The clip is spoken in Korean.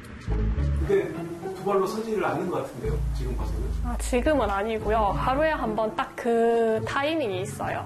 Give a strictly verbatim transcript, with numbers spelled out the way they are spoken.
근데 두 발로 서지를 않는 것 같은데요? 지금 봐서는? 아, 지금은 아니고요. 하루에 한 번 딱 그 타이밍이 있어요.